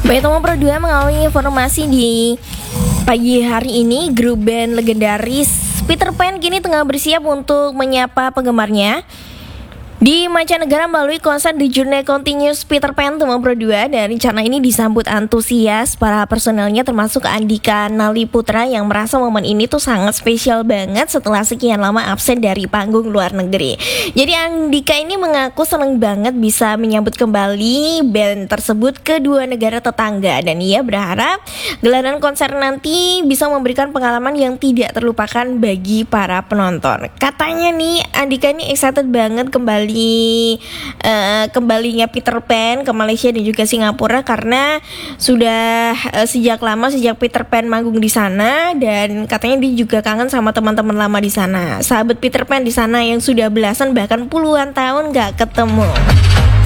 Baik, Tomo Pro 2 mengawali informasi di pagi hari ini. Grup band legendaris Peter Pan kini tengah bersiap untuk menyapa penggemarnya di mancanegara melalui konser The Journey Continues Peter Pan Tomo Pro 2. Dan rencana ini disambut antusias para personelnya, termasuk Andika Naliputra yang merasa momen ini tuh sangat spesial banget setelah sekian lama absen dari panggung luar negeri. Jadi Andika ini mengaku senang banget bisa menyambut kembali band tersebut ke dua negara tetangga, dan ia berharap gelaran konser nanti bisa memberikan pengalaman yang tidak terlupakan bagi para penonton. Katanya nih Andika ini excited banget kembalinya Peter Pan ke Malaysia dan juga Singapura, karena sudah sejak Peter Pan manggung di sana, dan katanya dia juga kangen sama teman-teman lama di sana, sahabat Peter Pan di sana yang sudah belasan bahkan puluhan tahun gak ketemu.